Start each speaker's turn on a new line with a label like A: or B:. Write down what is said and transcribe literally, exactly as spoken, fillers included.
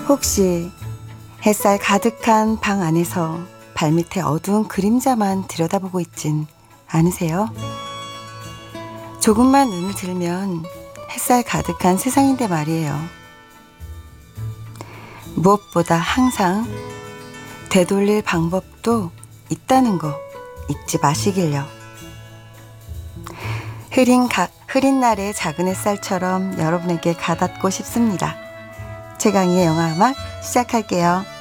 A: 혹시 햇살 가득한 방 안에서 발밑에 어두운 그림자만 들여다보고 있진 않으세요? 조금만 눈을 들면 햇살 가득한 세상인데 말이에요. 무엇보다 항상 되돌릴 방법도 있다는 거 잊지 마시길요. 흐린, 가, 흐린 날의 작은 햇살처럼 여러분에게 가닿고 싶습니다. 최강희의 영화음악 시작할게요.